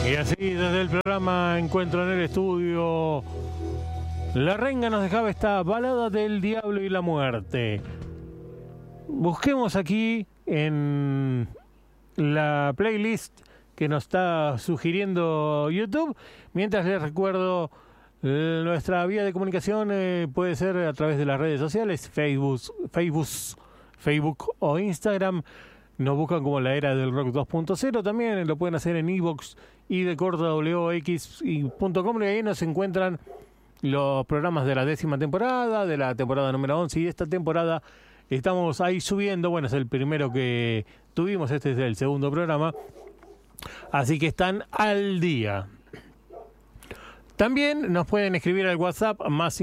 Y así desde el programa Encuentro en el Estudio, La Renga nos dejaba esta balada del diablo y la muerte. Busquemos aquí en la playlist que nos está sugiriendo YouTube. Mientras les recuerdo, nuestra vía de comunicación puede ser a través de las redes sociales, Facebook o Instagram. Nos buscan como La Era del Rock 2.0. También lo pueden hacer en iVoox y de cortawox.com, y ahí nos encuentran los programas de la 10ª temporada, de la temporada número 11 y de esta temporada. Estamos ahí subiendo, bueno, es el primero que tuvimos, este es el segundo programa, así que están al día. También nos pueden escribir al WhatsApp más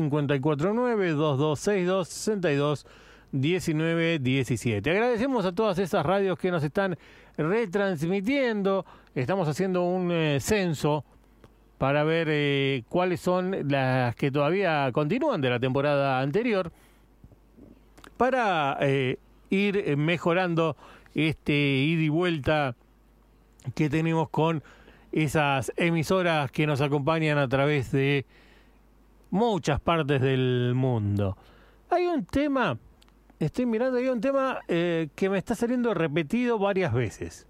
549-2262-62-19-17. Agradecemos a todas esas radios que nos están retransmitiendo. Estamos haciendo un censo para ver cuáles son las que todavía continúan de la temporada anterior, para ir mejorando este ida y vuelta que tenemos con esas emisoras que nos acompañan a través de muchas partes del mundo. Hay un tema, estoy mirando, hay un tema que me está saliendo repetido varias veces.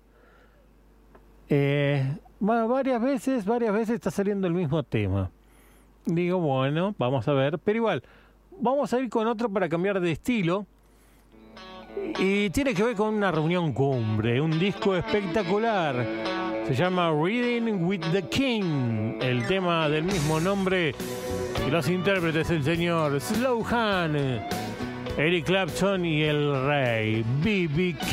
Varias veces está saliendo el mismo tema. Digo, bueno, vamos a ver, pero igual, vamos a ir con otro para cambiar de estilo. Y tiene que ver con una reunión cumbre, un disco espectacular. Se llama Reading with the King, el tema del mismo nombre. Y los intérpretes, el señor Slowhan, Eric Clapton y el rey B.B. King.